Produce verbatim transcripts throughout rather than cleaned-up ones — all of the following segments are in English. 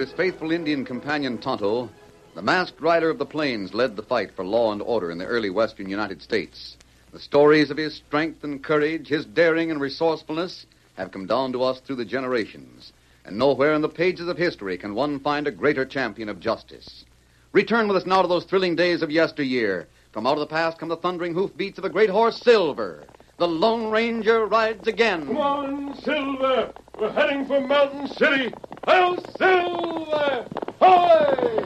his faithful Indian companion Tonto, the masked rider of the plains led the fight for law and order in the early western United States. The stories of his strength and courage, his daring and resourcefulness, have come down to us through the generations. And nowhere in the pages of history can one find a greater champion of justice. Return with us now to those thrilling days of yesteryear. From out of the past come the thundering hoofbeats of a great horse, Silver. The Lone Ranger rides again. Come on, Silver. We're heading for Mountain City. Hail, Silver! Hoy!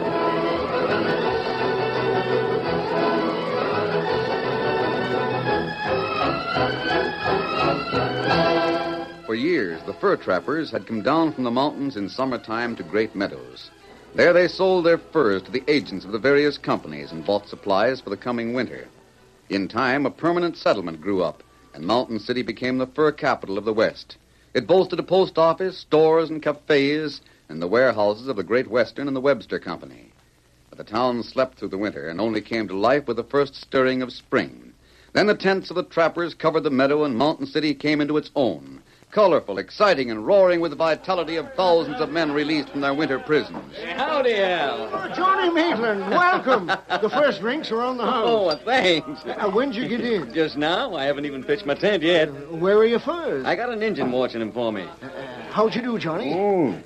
For years, the fur trappers had come down from the mountains in summertime to Great Meadows. There they sold their furs to the agents of the various companies and bought supplies for the coming winter. In time, a permanent settlement grew up, and Mountain City became the fur capital of the West. It boasted a post office, stores, and cafes, and the warehouses of the Great Western and the Webster Company. But the town slept through the winter and only came to life with the first stirring of spring. Then the tents of the trappers covered the meadow, and Mountain City came into its own. Colorful, exciting, and roaring with the vitality of thousands of men released from their winter prisons. Hey, howdy, Al. Oh, Johnny Maitland, welcome. The first drinks are on the house. Oh, thanks. Uh, when'd you get in? Just now. I haven't even pitched my tent yet. Where are you first? I got an engine watching him for me. Uh, how'd you do, Johnny? Oh,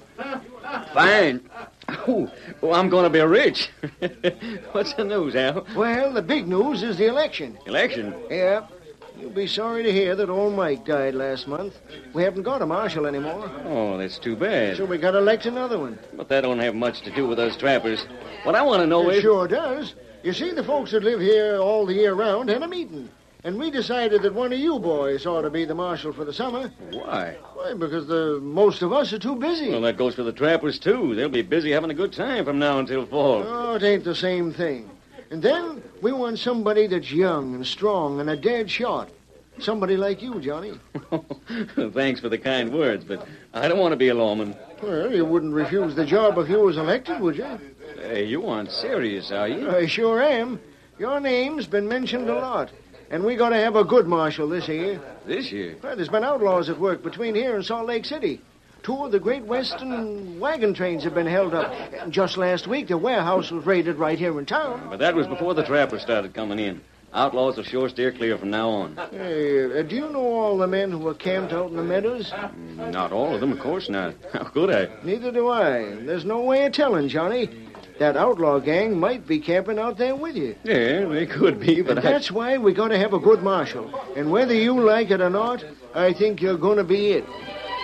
fine. Oh, well, I'm going to be rich. What's the news, Al? Well, the big news is the election. Election? Yeah. You'll be sorry to hear that old Mike died last month. We haven't got a marshal anymore. Oh, that's too bad. So we got to elect another one. But that don't have much to do with us trappers. What I want to know It is... sure does. You see, the folks that live here all the year round had a meeting. And we decided that one of you boys ought to be the marshal for the summer. Why? Why, because the most of us are too busy. Well, that goes for the trappers, too. They'll be busy having a good time from now until fall. Oh, it ain't the same thing. And then we want somebody that's young and strong and a dead shot. Somebody like you, Johnny. Thanks for the kind words, but I don't want to be a lawman. Well, you wouldn't refuse the job if you was elected, would you? Hey, you aren't serious, are you? I sure am. Your name's been mentioned a lot. And we got to have a good marshal this year. This year? Well, there's been outlaws at work between here and Salt Lake City. Two of the Great Western wagon trains have been held up. And just last week, the warehouse was raided right here in town. But that was before the trappers started coming in. Outlaws will sure steer clear from now on. Hey, uh, do you know all the men who were camped out in the meadows? Mm, not all of them, of course not. How could I? Neither do I. There's no way of telling, Johnny. That outlaw gang might be camping out there with you. Yeah, they could be, but and I... that's why we got to have a good marshal. And whether you like it or not, I think you're going to be it.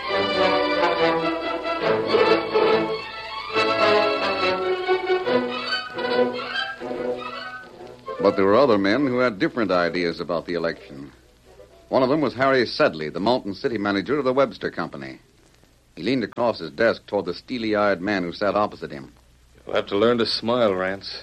But there were other men who had different ideas about the election. One of them was Harry Sedley, the Mountain City manager of the Webster Company. He leaned across his desk toward the steely-eyed man who sat opposite him. You'll have to learn to smile, Rance.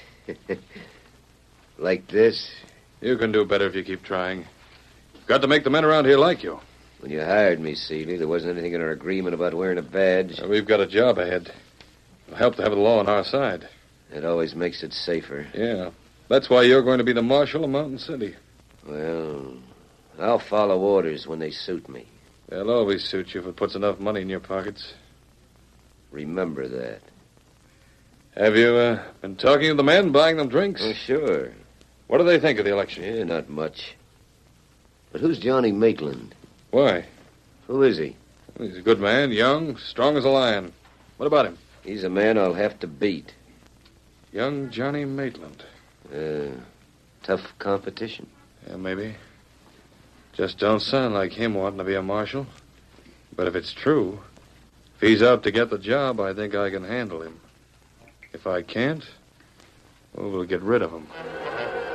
Like this? You can do better if you keep trying. You've got to make the men around here like you. When you hired me, Seeley, there wasn't anything in our agreement about wearing a badge. Well, we've got a job ahead. It'll help to have the law on our side. It always makes it safer. Yeah. That's why you're going to be the marshal of Mountain City. Well, I'll follow orders when they suit me. They'll always suit you if it puts enough money in your pockets. Remember that. Have you uh, been talking to the men, buying them drinks? Oh, sure. What do they think of the election? Yeah, not much. But who's Johnny Maitland? Why? Who is he? He's a good man, young, strong as a lion. What about him? He's a man I'll have to beat. Young Johnny Maitland. Uh, tough competition. Yeah, maybe. Just don't sound like him wanting to be a marshal. But if it's true, if he's out to get the job, I think I can handle him. If I can't, well, we'll get rid of him.